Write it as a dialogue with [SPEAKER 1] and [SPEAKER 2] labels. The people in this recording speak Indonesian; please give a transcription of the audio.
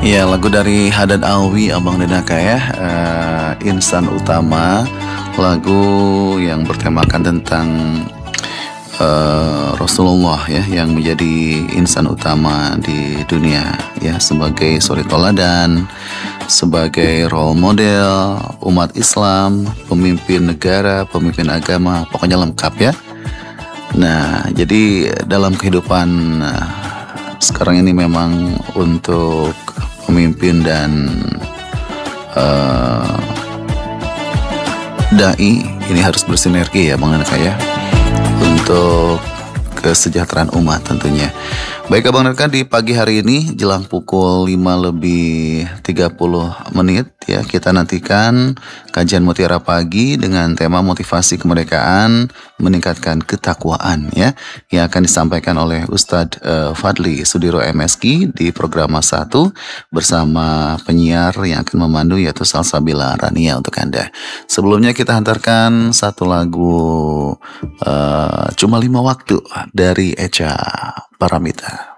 [SPEAKER 1] Ya, lagu dari Haddad Alwi, Abang Denaka ya, Insan Utama, lagu yang bertemakan tentang Rasulullah ya, yang menjadi insan utama di dunia ya, sebagai suri toladan, sebagai role model umat Islam, pemimpin negara, pemimpin agama, pokoknya lengkap ya. Nah, jadi dalam kehidupan sekarang ini memang untuk pemimpin dan dai ini harus bersinergi ya Bang Naka ya, untuk kesejahteraan umat tentunya. Baik Abang Naka, di pagi hari ini jelang pukul 5:30 ya, kita nantikan kajian Mutiara Pagi dengan tema motivasi kemerdekaan meningkatkan ketakwaan ya, yang akan disampaikan oleh Ustadz Fadli Sudiro MSki di program 1 bersama penyiar yang akan memandu yaitu Salsabila Rania untuk Anda. Sebelumnya kita hantarkan satu lagu Cuma 5 Waktu dari Echa Paramita.